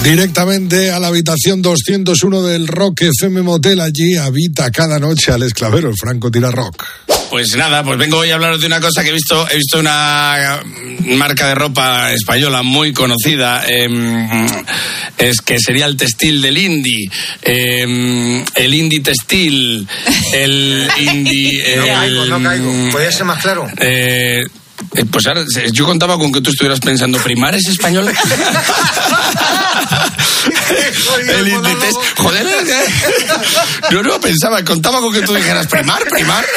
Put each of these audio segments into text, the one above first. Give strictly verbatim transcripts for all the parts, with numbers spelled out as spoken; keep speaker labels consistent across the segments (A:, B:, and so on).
A: Directamente a la habitación doscientos uno del Rock F M Motel. Allí habita cada noche Alex Clavero, el Franco Tira Rock.
B: Pues nada, pues vengo hoy a hablaros de una cosa que he visto. He visto una marca de ropa española muy conocida, eh, es que sería el textil del Indie, eh, el Indie textil, el Indie... El,
C: no caigo, no caigo. ¿Podría ser más claro?
B: Eh, Eh, pues ahora, yo contaba con que tú estuvieras pensando, ¿Primar es español? El Inditex, joder, yo no pensaba, contaba con que tú dijeras, ¿Primar? ¿Primar?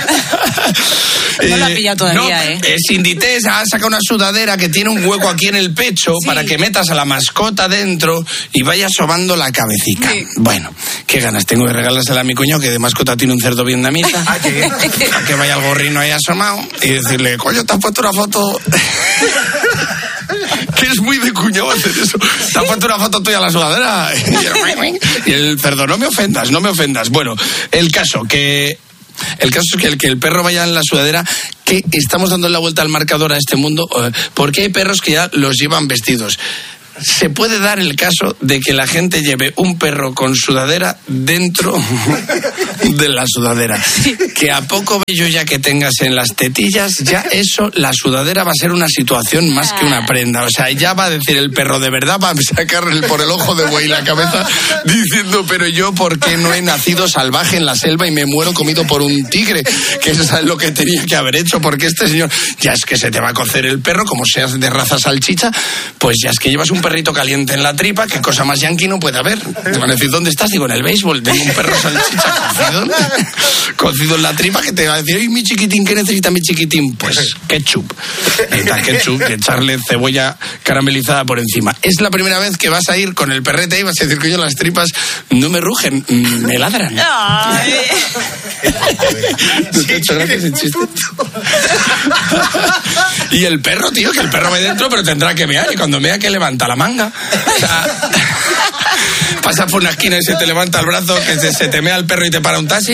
D: No la ha pillado todavía,
B: no,
D: ¿eh?
B: Es Inditex, ha sacado una sudadera que tiene un hueco aquí en el pecho, sí, para que metas a la mascota dentro y vaya asomando la cabecita. Sí. Bueno, qué ganas tengo de regalársela a mi cuñado, que de mascota tiene un cerdo vietnamita, a que vaya el gorrino ahí asomado y decirle, coño, te has puesto una foto... que es muy de cuñado hacer eso. Te has puesto una foto tuya a la sudadera y el cerdo, no me ofendas, no me ofendas. Bueno, el caso que... El caso es que el que el perro vaya en la sudadera, que estamos dando la vuelta al marcador a este mundo, porque hay perros que ya los llevan vestidos. Se puede dar el caso de que la gente lleve un perro con sudadera dentro de la sudadera. Que a poco bello ya que tengas en las tetillas, ya eso, la sudadera va a ser una situación más que una prenda. O sea, ya va a decir el perro, de verdad va a sacarle por el ojo de buey la cabeza diciendo, pero yo, ¿por qué no he nacido salvaje en la selva y me muero comido por un tigre? Que eso es lo que tenía que haber hecho, porque este señor, ya es que se te va a cocer el perro, como seas de raza salchicha, pues ya es que llevas un perrito caliente en la tripa, qué cosa más yankee no puede haber. Te van a decir, ¿dónde estás? Digo, en el béisbol, tengo un perro salchicha cocido, cocido en la tripa, que te va a decir, ¡ay, mi chiquitín, qué necesita mi chiquitín! Pues ketchup. Necesitas ketchup, y echarle cebolla caramelizada por encima. Es la primera vez que vas a ir con el perrete y vas a decir, coño, las tripas no me rugen, me ladran.
D: Ay.
B: ¿No te ha hecho gracia ese chiste? Y el perro, tío, que el perro va dentro, pero tendrá que mear, y cuando mea que levanta la manga. O sea, pasa por una esquina y se te levanta el brazo, que se, se te mea el perro y te para un taxi. Y...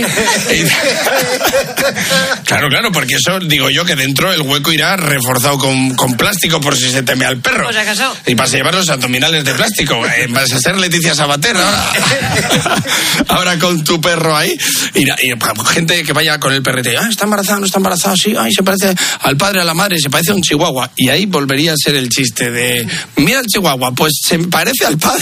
B: Claro, claro, porque eso, digo yo, que dentro el hueco irá reforzado con, con plástico por si se te mea el perro.
D: Pues acaso.
B: Y vas a llevar los abdominales de plástico. Eh, vas a ser Leticia Sabater ahora. Ahora con tu perro ahí. Y, y gente que vaya con el perrete, ah, está embarazada, no está embarazada, sí, ay, se parece al padre, a la madre, se parece a un chihuahua. Y ahí volvería a ser el chiste de, mira el chihuahua, pues se parece al padre.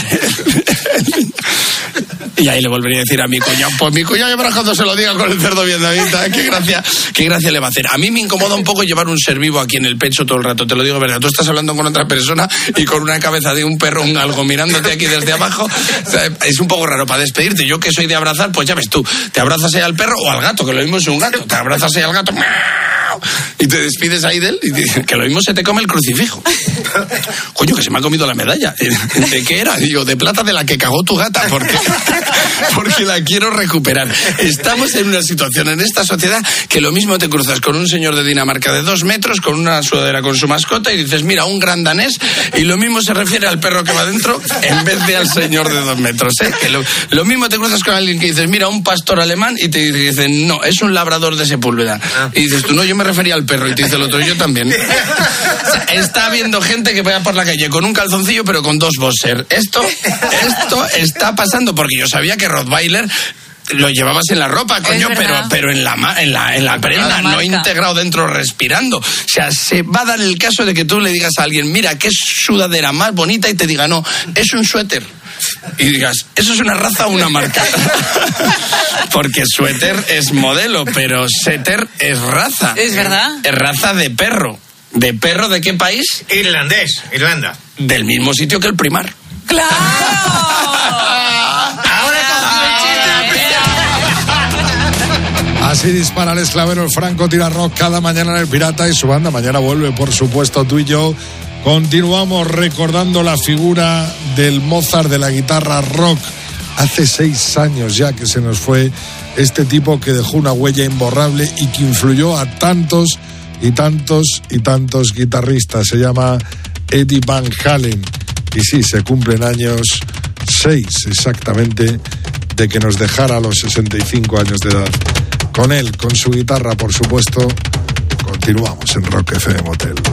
B: Y ahí le volvería a decir a mi cuñado, pues mi cuñado ya verás cuando se lo diga con el cerdo vietnamita, qué gracia, qué gracia le va a hacer. A mí me incomoda un poco llevar un ser vivo aquí en el pecho todo el rato, te lo digo verdad. Tú estás hablando con otra persona y con una cabeza de un perro, un algo mirándote aquí desde abajo, o sea, es un poco raro para despedirte. Yo que soy de abrazar, pues ya ves tú, te abrazas ahí al perro o al gato, que lo mismo es un gato, te abrazas ahí al gato, y te despides ahí de él y dices, que lo mismo se te come el crucifijo. Coño, que se me ha comido la medalla. ¿De qué era? Digo, de plata, de la que cagó tu gata, porque, porque la quiero recuperar. Estamos en una situación en esta sociedad que lo mismo te cruzas con un señor de Dinamarca de dos metros, con una sudadera con su mascota y dices, mira, un gran danés, y lo mismo se refiere al perro que va dentro en vez de al señor de dos metros. ¿eh? Que lo, lo mismo te cruzas con alguien que dices, mira, un pastor alemán, y te dicen, no, es un labrador de Sepúlveda. Y dices tú, no, yo me refería al perro, y te dice el otro, yo también. O sea, está habiendo gente que vaya por la calle con un calzoncillo pero con dos boxers. Esto, esto está pasando, porque yo sabía que Rottweiler lo llevabas en la ropa, coño, pero, pero en la en la, en la prenda, no integrado dentro, respirando. O sea, se va a dar el caso de que tú le digas a alguien, mira, qué sudadera más bonita, y te diga, no, es un suéter. Y digas, ¿eso es una raza o una marca? Porque suéter es modelo, pero setter es raza.
D: ¿Es verdad?
B: Es raza de perro. ¿De perro de qué país?
C: Irlandés, Irlanda.
B: Del mismo sitio que el Primar.
D: ¡Claro!
A: Así dispara el Clavero, el Franco Tira Rock cada mañana en El Pirata y su banda. Mañana vuelve, por supuesto, tú y yo. Continuamos recordando la figura del Mozart de la guitarra rock. Hace seis años ya que se nos fue este tipo que dejó una huella imborrable y que influyó a tantos y tantos y tantos guitarristas. Se llama Eddie Van Halen. Y sí, se cumplen años, seis exactamente, de que nos dejara a los sesenta y cinco años de edad. Con él, con su guitarra, por supuesto, continuamos en Rock F M Motel.